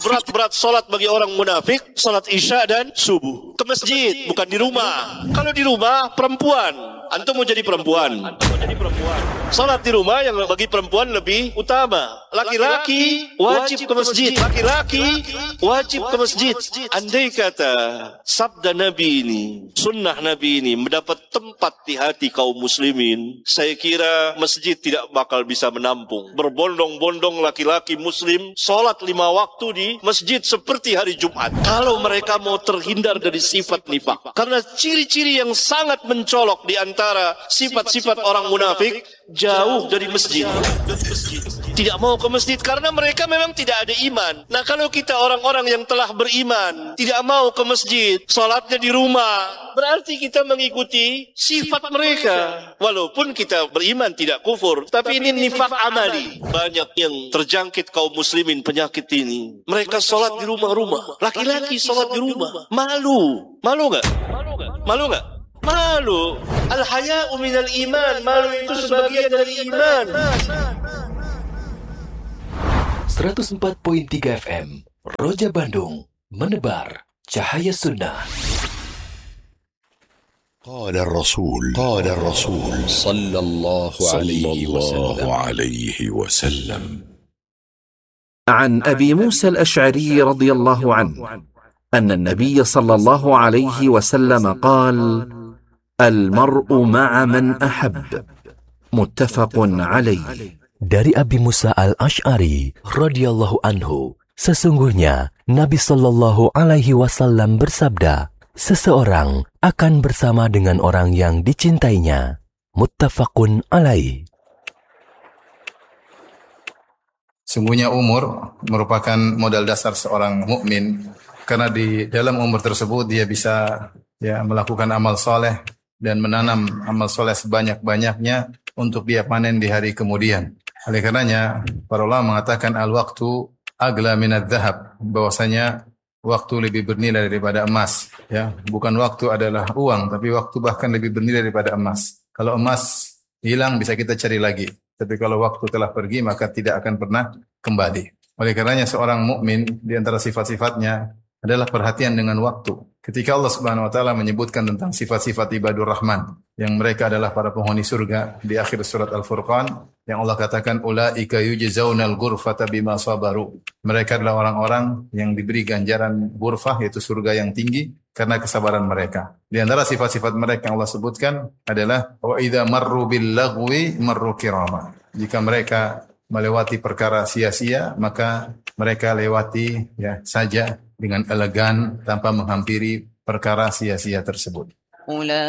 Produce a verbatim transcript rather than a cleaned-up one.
Berat-berat salat bagi orang munafik, salat isya dan subuh. Ke masjid, bukan di rumah. Kalau di rumah, perempuan. Antum mau jadi perempuan. Antum mau jadi perempuan. Salat di rumah yang bagi perempuan lebih utama. Laki-laki wajib ke masjid. Laki-laki wajib ke masjid. Andai kata sabda Nabi ini, sunnah Nabi ini mendapat tempat di hati kaum muslimin, saya kira masjid tidak bakal bisa menampung. Berbondong-bondong laki-laki muslim salat lima waktu di masjid seperti hari Jumat. Kalau mereka mau terhindar dari sifat nifak. Karena ciri-ciri yang sangat mencolok di antara sifat-sifat orang munafik, jauh dari masjid. Tidak mau ke masjid karena mereka memang tidak ada iman. Nah, kalau kita orang-orang yang telah beriman, tidak mau ke masjid, salatnya di rumah, berarti kita mengikuti sifat mereka. Walaupun kita beriman tidak kufur, tapi ini nifak amali. Banyak yang terjangkit kaum muslimin penyakit ini. Mereka salat di rumah-rumah. Laki-laki salat di rumah. Malu. Malu enggak? Malu enggak? Malu. Al-haya'u minal iman. Malu itu sebagian dari iman. seratus empat koma tiga F M Roja Bandung, menebar cahaya sunnah. قال الرسول قال الرسول صلى الله عليه وسلم عن أبي موسى الأشعري رضي الله عنه أن النبي صلى الله عليه وسلم قال: المرء مع من أحب، متفق عليه. Dari Abi Musa al-Ash'ari radhiyallahu anhu, sesungguhnya Nabi sallallahu alaihi wasallam bersabda, seseorang akan bersama dengan orang yang dicintainya. Muttafaqun alaih. Sungguhnya umur merupakan modal dasar seorang mukmin, karena di dalam umur tersebut dia bisa ya melakukan amal soleh dan menanam amal soleh sebanyak-banyaknya untuk dia panen di hari kemudian. Oleh karenanya, para ulama mengatakan al-waqtu agla minadz dzahab, bahwasanya waktu lebih bernilai daripada emas. Ya, bukan waktu adalah uang, tapi waktu bahkan lebih bernilai daripada emas. Kalau emas hilang bisa kita cari lagi, tapi kalau waktu telah pergi maka tidak akan pernah kembali. Oleh karenanya seorang mukmin di antara sifat-sifatnya adalah perhatian dengan waktu. Ketika Allah Subhanahu wa taala menyebutkan tentang sifat-sifat ibadur rahman yang mereka adalah para penghuni surga di akhir surat Al-Furqan, yang Allah katakan ulaika yujzaunal ghurfata bima sabaru. Mereka adalah orang-orang yang diberi ganjaran ghurfah, yaitu surga yang tinggi karena kesabaran mereka. Di antara sifat-sifat mereka yang Allah sebutkan adalah wa idza marru bil lagwi marru kirama. Jika mereka melewati perkara sia-sia, maka mereka lewati ya saja dengan elegan tanpa menghampiri perkara sia-sia tersebut.